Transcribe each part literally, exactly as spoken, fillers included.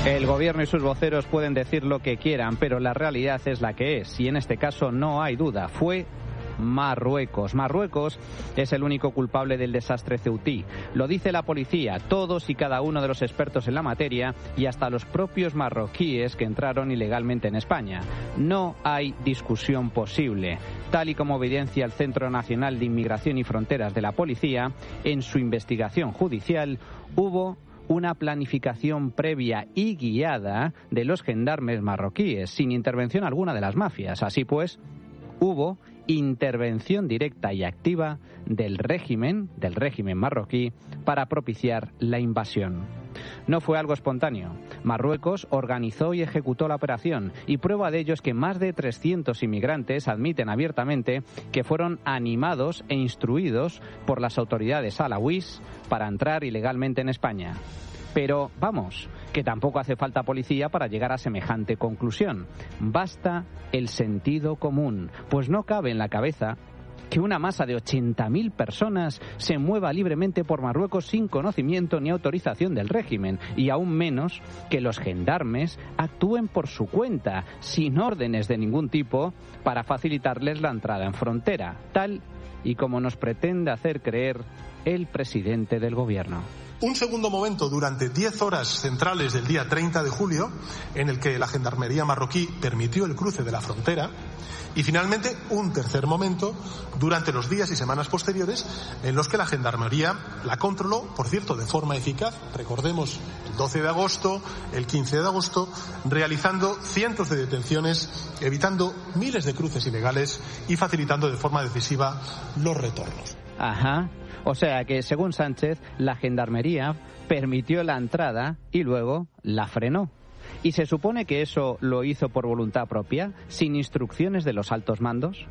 El gobierno y sus voceros pueden decir lo que quieran, pero la realidad es la que es, y en este caso no hay duda, fue Marruecos. Marruecos es el único culpable del desastre ceutí. Lo dice la policía, todos y cada uno de los expertos en la materia y hasta los propios marroquíes que entraron ilegalmente en España. No hay discusión posible. Tal y como evidencia el Centro Nacional de Inmigración y Fronteras de la Policía, en su investigación judicial hubo una planificación previa y guiada de los gendarmes marroquíes, sin intervención alguna de las mafias. Así pues, hubo intervención directa y activa del régimen, del régimen marroquí, para propiciar la invasión. No fue algo espontáneo. Marruecos organizó y ejecutó la operación, y prueba de ello es que más de trescientos inmigrantes admiten abiertamente que fueron animados e instruidos por las autoridades alawís para entrar ilegalmente en España. Pero, vamos, que tampoco hace falta policía para llegar a semejante conclusión. Basta el sentido común, pues no cabe en la cabeza que una masa de ochenta mil personas se mueva libremente por Marruecos sin conocimiento ni autorización del régimen, y aún menos que los gendarmes actúen por su cuenta, sin órdenes de ningún tipo, para facilitarles la entrada en frontera, tal y como nos pretende hacer creer el presidente del gobierno. Un segundo momento durante diez horas centrales del día treinta de julio, en el que la gendarmería marroquí permitió el cruce de la frontera, y finalmente un tercer momento durante los días y semanas posteriores, en los que la gendarmería la controló, por cierto, de forma eficaz. Recordemos el doce de agosto, el quince de agosto, realizando cientos de detenciones, evitando miles de cruces ilegales y facilitando de forma decisiva los retornos. Ajá. O sea que, según Sánchez, la gendarmería permitió la entrada y luego la frenó. ¿Y se supone que eso lo hizo por voluntad propia, sin instrucciones de los altos mandos?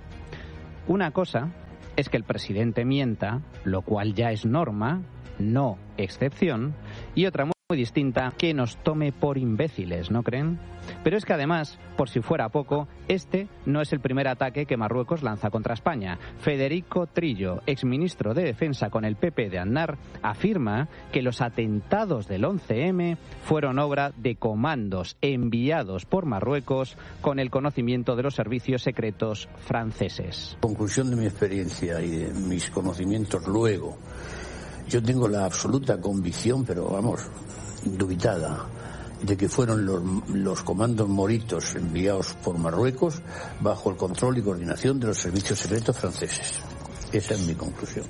Una cosa es que el presidente mienta, lo cual ya es norma, no excepción, y otra muy distinta, que nos tome por imbéciles, ¿no creen? Pero es que además, por si fuera poco, este no es el primer ataque que Marruecos lanza contra España. Federico Trillo, exministro de Defensa con el P P de Aznar, afirma que los atentados del once eme fueron obra de comandos enviados por Marruecos con el conocimiento de los servicios secretos franceses. Conclusión de mi experiencia y de mis conocimientos luego, yo tengo la absoluta convicción, pero vamos, indubitada, de que fueron los, los comandos moritos enviados por Marruecos bajo el control y coordinación de los servicios secretos franceses. Esa es mi conclusión.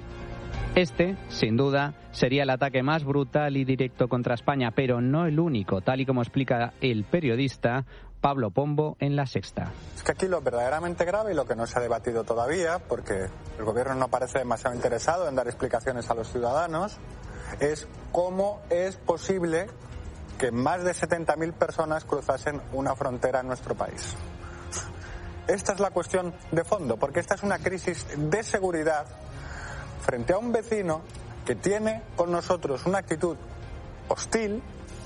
Este, sin duda, sería el ataque más brutal y directo contra España, pero no el único, tal y como explica el periodista Pablo Pombo en La Sexta. Es que aquí lo verdaderamente grave y lo que no se ha debatido todavía, porque el gobierno no parece demasiado interesado en dar explicaciones a los ciudadanos, es cómo es posible que más de setenta mil personas cruzasen una frontera en nuestro país. Esta es la cuestión de fondo, porque esta es una crisis de seguridad frente a un vecino que tiene con nosotros una actitud hostil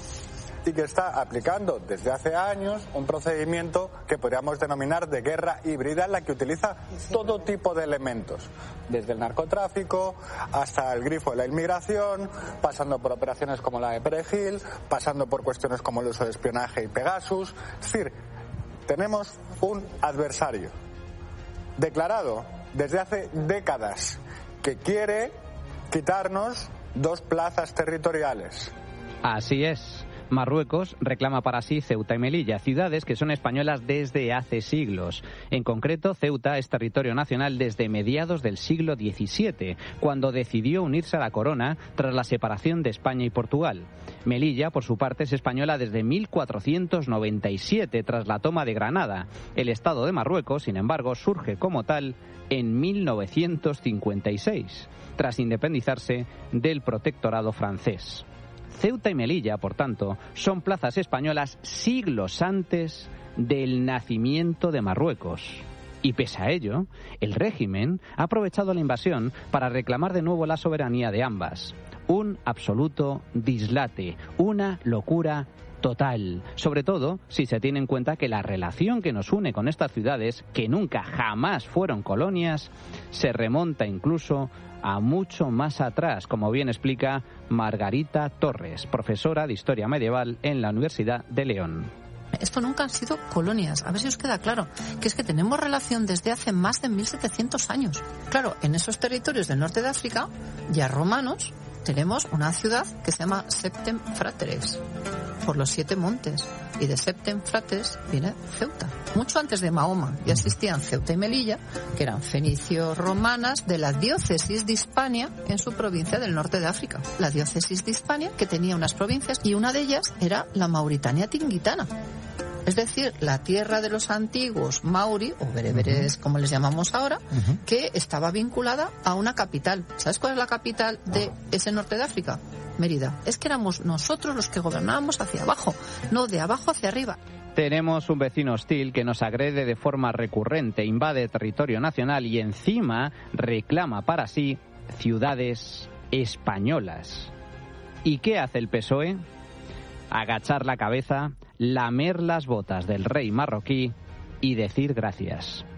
y que está aplicando desde hace años un procedimiento que podríamos denominar de guerra híbrida, en la que utiliza todo tipo de elementos, desde el narcotráfico hasta el grifo de la inmigración, pasando por operaciones como la de Perejil, pasando por cuestiones como el uso de espionaje y Pegasus. Es decir, tenemos un adversario declarado desde hace décadas que quiere quitarnos dos plazas territoriales. Así es. Marruecos reclama para sí Ceuta y Melilla, ciudades que son españolas desde hace siglos. En concreto, Ceuta es territorio nacional desde mediados del siglo diecisiete, cuando decidió unirse a la corona tras la separación de España y Portugal. Melilla, por su parte, es española desde mil cuatrocientos noventa y siete, tras la toma de Granada. El Estado de Marruecos, sin embargo, surge como tal en mil novecientos cincuenta y seis, tras independizarse del protectorado francés. Ceuta y Melilla, por tanto, son plazas españolas siglos antes del nacimiento de Marruecos. Y pese a ello, el régimen ha aprovechado la invasión para reclamar de nuevo la soberanía de ambas. Un absoluto dislate, una locura total, sobre todo si se tiene en cuenta que la relación que nos une con estas ciudades, que nunca jamás fueron colonias, se remonta incluso a mucho más atrás, como bien explica Margarita Torres, profesora de Historia Medieval en la Universidad de León. Esto nunca han sido colonias. A ver si os queda claro, que es que tenemos relación desde hace más de mil setecientos años. Claro, en esos territorios del norte de África, ya romanos, tenemos una ciudad que se llama Septem Frateres, por los siete montes. Y de Septem Frateres viene Ceuta. Mucho antes de Mahoma ya existían Ceuta y Melilla, que eran fenicios romanas de la diócesis de Hispania en su provincia del norte de África. La diócesis de Hispania, que tenía unas provincias, y una de ellas era la Mauritania Tingitana. Es decir, la tierra de los antiguos mauri, o bereberes, uh-huh. como les llamamos ahora, uh-huh. que estaba vinculada a una capital. ¿Sabes cuál es la capital de ese norte de África? Mérida. Es que éramos nosotros los que gobernábamos hacia abajo, no de abajo hacia arriba. Tenemos un vecino hostil que nos agrede de forma recurrente, invade territorio nacional y encima reclama para sí ciudades españolas. ¿Y qué hace el P S O E? Agachar la cabeza, lamer las botas del rey marroquí y decir gracias.